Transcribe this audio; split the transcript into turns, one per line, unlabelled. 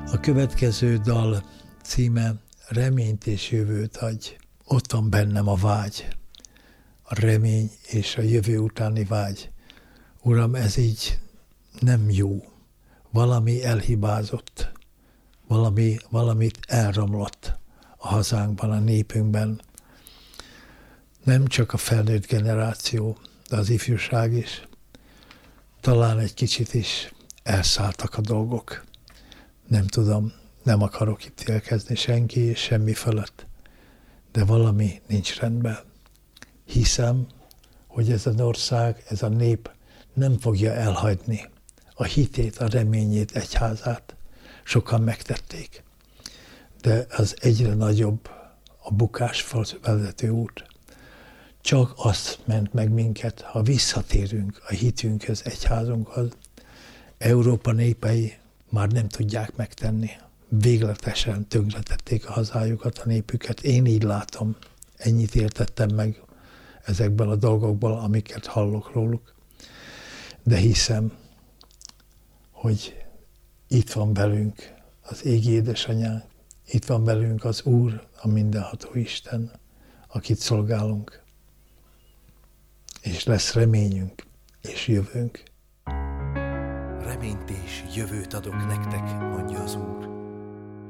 A következő dal címe Reményt és jövőt adj. Ott van bennem a vágy, a remény és a jövő utáni vágy. Uram, ez így nem jó. Valami elhibázott, valamit elromlott a hazánkban, a népünkben. Nem csak a felnőtt generáció, de az ifjúság is. Talán egy kicsit is elszálltak a dolgok. Nem tudom, nem akarok ítélkezni senki és semmi fölött, de valami nincs rendben. Hiszem, hogy ez az ország, ez a nép nem fogja elhagyni a hitét, a reményét, egyházát. Sokan megtették, de az egyre nagyobb a bukáshoz vezető út. Csak azt ment meg minket, ha visszatérünk a hitünkhöz, egyházunkhoz. Európa népei már nem tudják megtenni. Végletesen tönkretették a hazájukat, a népüket. Én így látom. Ennyit értettem meg ezekből a dolgokból, amiket hallok róluk. De hiszem, hogy itt van velünk az égi édesanyánk, itt van velünk az Úr, a mindenható Isten, akit szolgálunk. És lesz reményünk és jövőnk.
Reményt és jövőt adok nektek, mondja az Úr.